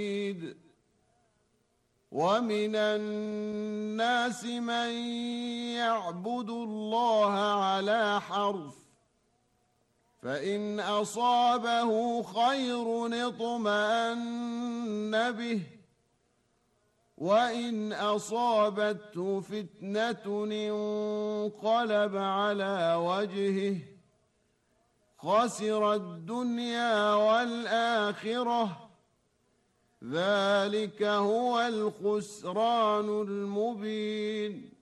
ومن الناس من يعبد الله على حرف، فإن أصابه خير اطمأن به، وإن أصابته فتنة انقلب على وجهه خسر الدنيا والآخرة، ذلك هو الخسران المبين.